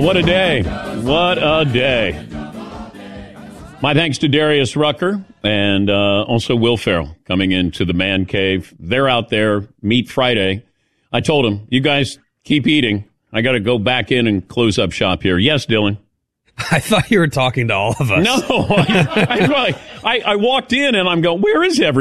What a day. What a day. My thanks to Darius Rucker and also Will Ferrell coming into the man cave. They're out there. Meet Friday. I told them, you guys keep eating. I got to go back in and close up shop here. Yes, Dylan. I thought you were talking to all of us. No. I walked in and I'm going, where is everybody?